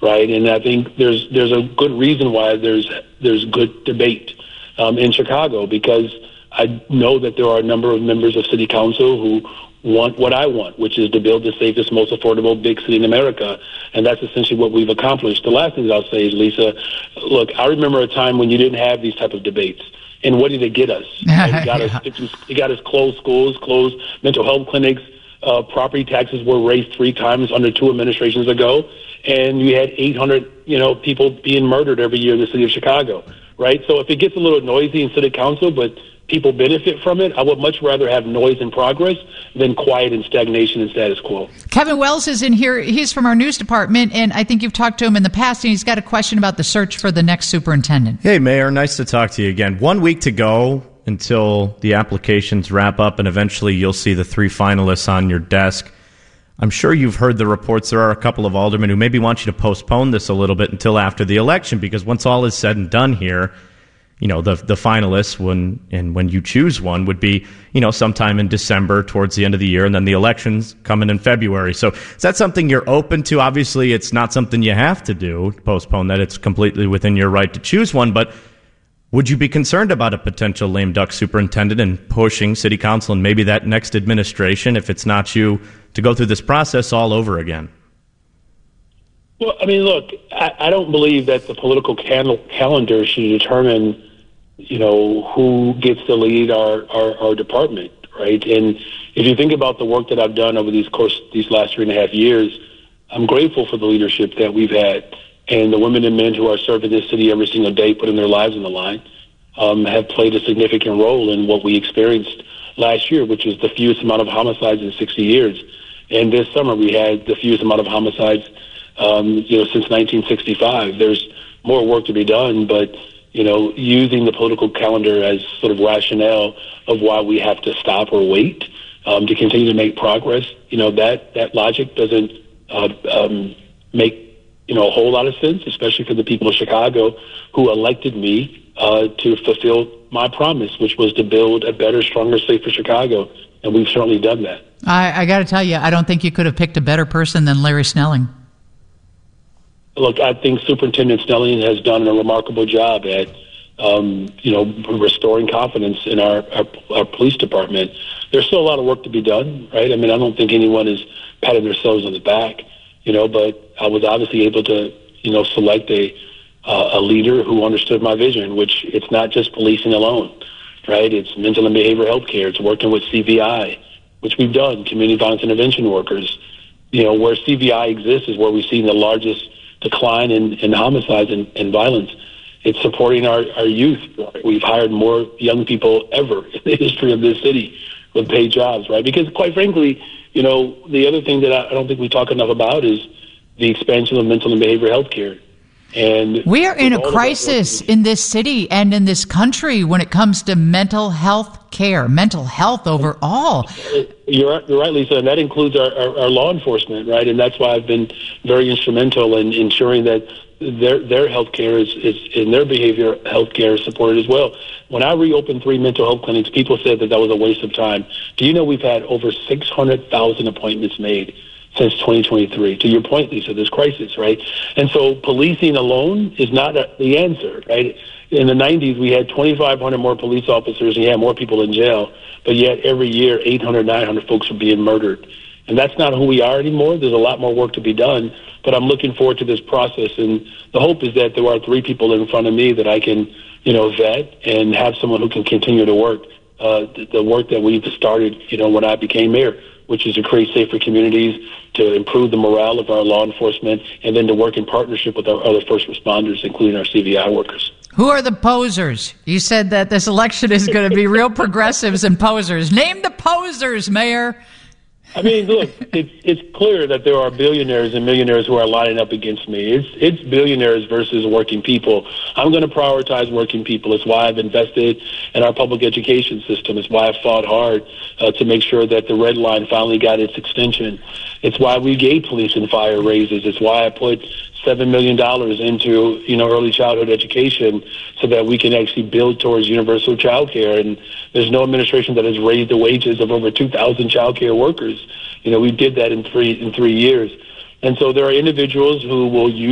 right? And I think there's a good reason why there's good debate in Chicago, because I know that there are a number of members of city council who want what I want, which is to build the safest, most affordable big city in America. And that's essentially what we've accomplished. The last thing that I'll say is, Lisa, look, I remember a time when you didn't have these type of debates. And what did it get us? It got us closed schools, closed mental health clinics. Property taxes were raised 3 times under 2 administrations ago. And you had 800, people being murdered every year in the city of Chicago, right? So if it gets a little noisy in city council, but people benefit from it, I would much rather have noise and progress than quiet and stagnation and status quo. Kevin Wells is in here. He's from our news department, and I think you've talked to him in the past, and he's got a question about the search for the next superintendent. Hey, Mayor. Nice to talk to you again. 1 week to go until the applications wrap up, and eventually you'll see the 3 finalists on your desk. I'm sure you've heard the reports. There are a couple of aldermen who maybe want you to postpone this a little bit until after the election, because once all is said and done here, the finalists, when you choose one, would be, sometime in December towards the end of the year, and then the elections coming in February. So is that something you're open to? Obviously, it's not something you have to do, postpone that. It's completely within your right to choose one. But would you be concerned about a potential lame duck superintendent and pushing city council and maybe that next administration, if it's not you, to go through this process all over again? Well, I mean, look, I don't believe that the political calendar should determine, who gets to lead our department, right? And if you think about the work that I've done over these last 3.5 years, I'm grateful for the leadership that we've had, and the women and men who are serving this city every single day, putting their lives on the line, have played a significant role in what we experienced last year, which is the fewest amount of homicides in 60 years. And this summer we had the fewest amount of homicides since 1965. There's more work to be done, but, using the political calendar as sort of rationale of why we have to stop or wait to continue to make progress, that logic doesn't make, a whole lot of sense, especially for the people of Chicago who elected me to fulfill my promise, which was to build a better, stronger, safer Chicago. And we've certainly done that. I got to tell you, I don't think you could have picked a better person than Larry Snelling. Look, I think Superintendent Snelling has done a remarkable job at, restoring confidence in our police department. There's still a lot of work to be done, right? I mean, I don't think anyone is patting themselves on the back, but I was obviously able to, select a leader who understood my vision, which it's not just policing alone, right? It's mental and behavioral health care. It's working with CVI, which we've done, community violence intervention workers. Where CVI exists is where we've seen the largest decline in homicides and violence. It's supporting our youth. We've hired more young people ever in the history of this city with paid jobs, right? Because quite frankly, the other thing that I don't think we talk enough about is the expansion of mental and behavioral health care. And we are in a crisis in this city and in this country when it comes to mental health care, mental health overall. You're right, Lisa, and that includes our law enforcement, right? And that's why I've been very instrumental in ensuring that their health care is in their behavior health care is supported as well. When I reopened 3 mental health clinics, people said that was a waste of time. Do you know we've had over 600,000 appointments made since 2023. To your point, Lisa, this crisis, right? And so policing alone is not the answer, right? In the 90s, we had 2,500 more police officers and you had more people in jail, but yet every year 800, 900 folks were being murdered. And that's not who we are anymore. There's a lot more work to be done, but I'm looking forward to this process. And the hope is that there are 3 people in front of me that I can, vet and have someone who can continue to work, the work that we've started, when I became mayor, which is to create safer communities, to improve the morale of our law enforcement, and then to work in partnership with our other first responders, including our CVI workers. Who are the posers? You said that this election is going to be real progressives and posers. Name the posers, Mayor. I mean, look, it's clear that there are billionaires and millionaires who are lining up against me. It's billionaires versus working people. I'm going to prioritize working people. It's why I've invested in our public education system. It's why I've fought hard to make sure that the red line finally got its extension. It's why we gave police and fire raises. It's why I put $7 million into, early childhood education so that we can actually build towards universal child care. And there's no administration that has raised the wages of over 2,000 child care workers. We did that in three years. And so there are individuals who will use